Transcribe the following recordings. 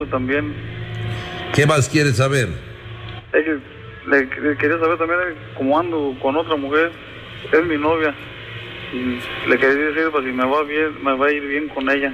también. ¿Qué más quieres saber? Es que le quería saber también cómo ando con otra mujer, es mi novia. Y le quería decir pues si me va a ir bien con ella.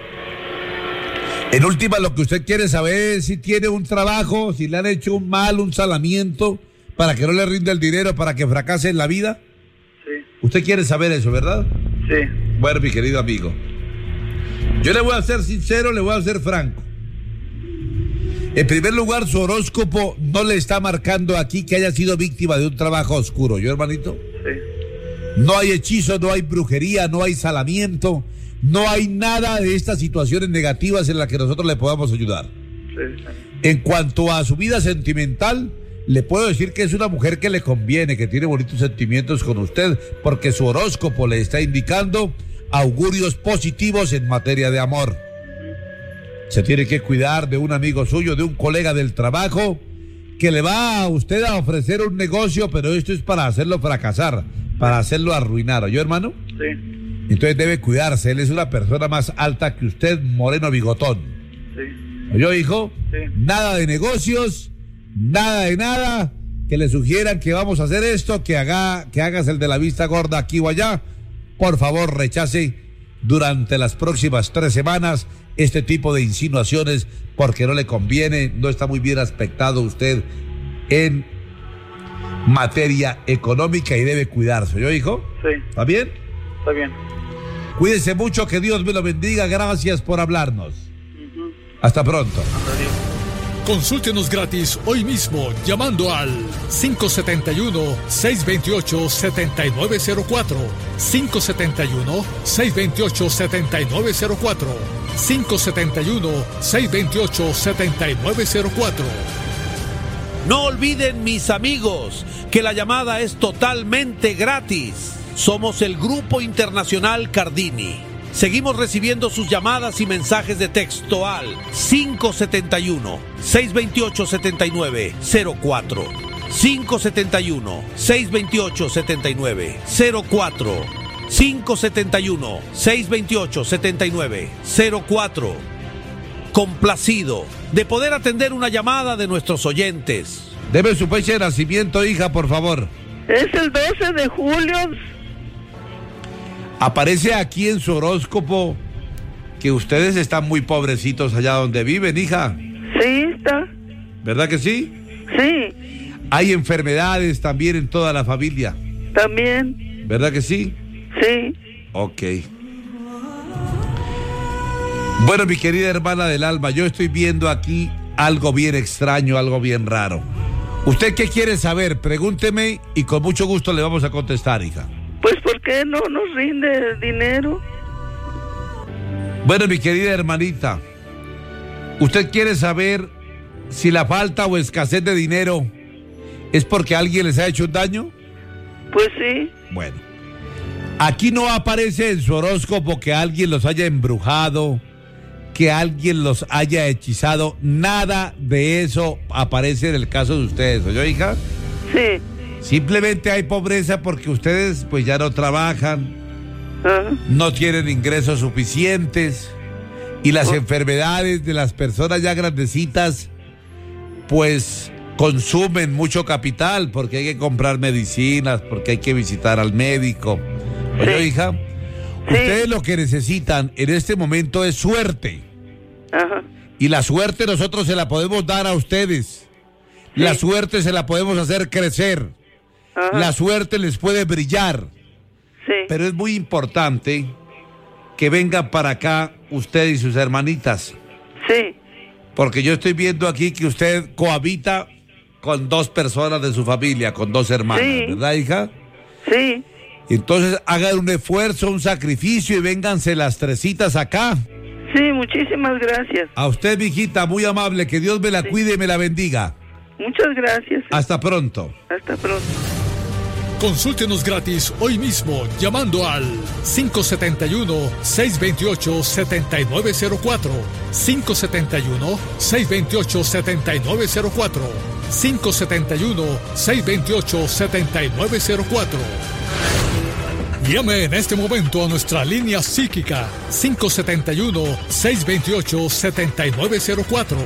En última, lo que usted quiere saber es si tiene un trabajo, si le han hecho un salamiento para que no le rinda el dinero, para que fracase en la vida. Sí. Usted quiere saber eso, ¿verdad? Sí. Bueno, mi querido amigo, yo le voy a ser sincero, le voy a ser franco. En primer lugar, su horóscopo no le está marcando aquí que haya sido víctima de un trabajo oscuro, ¿yo, hermanito? Sí. No hay hechizo, no hay brujería, no hay salamiento, no hay nada de estas situaciones negativas en las que nosotros le podamos ayudar. Sí. En cuanto a su vida sentimental, le puedo decir que es una mujer que le conviene, que tiene bonitos sentimientos con usted, porque su horóscopo le está indicando augurios positivos en materia de amor. Se tiene que cuidar de un amigo suyo, de un colega del trabajo, que le va a usted a ofrecer un negocio, pero esto es para hacerlo fracasar, para hacerlo arruinar, ¿oyó, hermano? Sí. Entonces debe cuidarse, él es una persona más alta que usted, moreno bigotón. Sí. ¿Oyó, hijo? Sí. Nada de negocios, nada de nada, que le sugieran que vamos a hacer esto, que hagas el de la vista gorda aquí o allá. Por favor, rechace durante las próximas 3 semanas este tipo de insinuaciones, porque no le conviene, no está muy bien aspectado usted en materia económica y debe cuidarse. ¿Oyó, hijo? Sí. ¿Está bien? Está bien. Cuídese mucho, que Dios me lo bendiga. Gracias por hablarnos. Hasta pronto. Adiós. Consúltenos gratis hoy mismo llamando al 571-628-7904, 571-628-7904, 571-628-7904. No olviden, mis amigos, que la llamada es totalmente gratis. Somos el Grupo Internacional Cardini. Seguimos recibiendo sus llamadas y mensajes de texto al 571-628-7904. 571-628-7904. 571-628-7904. Complacido de poder atender una llamada de nuestros oyentes. Deme su fecha de nacimiento, hija, por favor. Es el 12 de julio. Aparece aquí en su horóscopo que ustedes están muy pobrecitos allá donde viven, hija. Sí, está. ¿Verdad que sí? Sí. Hay enfermedades también en toda la familia. También. ¿Verdad que sí? Sí. Ok. Bueno, mi querida hermana del alma, yo estoy viendo aquí algo bien extraño, algo bien raro. ¿Usted qué quiere saber? Pregúnteme y con mucho gusto le vamos a contestar, hija. Pues, ¿por qué no nos rinde dinero? Bueno, mi querida hermanita, ¿usted quiere saber si la falta o escasez de dinero es porque alguien les ha hecho un daño? Pues sí. Bueno, aquí no aparece en su horóscopo que alguien los haya embrujado, que alguien los haya hechizado. Nada de eso aparece en el caso de ustedes, ¿oyó, hija? Sí. Simplemente hay pobreza porque ustedes pues ya no trabajan, no tienen ingresos suficientes y las enfermedades de las personas ya grandecitas pues consumen mucho capital porque hay que comprar medicinas, porque hay que visitar al médico. ¿Oye, hija? Sí. Ustedes lo que necesitan en este momento es suerte. Ajá. Y la suerte nosotros se la podemos dar a ustedes. Sí. La suerte se la podemos hacer crecer. Ajá. La suerte les puede brillar. Sí. Pero es muy importante que vengan para acá usted y sus hermanitas. Sí. Porque yo estoy viendo aquí que usted cohabita con 2 personas de su familia, con 2 hermanas, sí. ¿Verdad, hija? Sí. Entonces hagan un esfuerzo, un sacrificio y vénganse las 3 citas acá. Sí, muchísimas gracias. A usted, mijita, muy amable, que Dios me la cuide y me la bendiga. Muchas gracias. Hasta pronto. Hasta pronto. Consúltenos gratis hoy mismo llamando al 571-628-7904, 571-628-7904, 571-628-7904. Llame en este momento a nuestra línea psíquica 571-628-7904.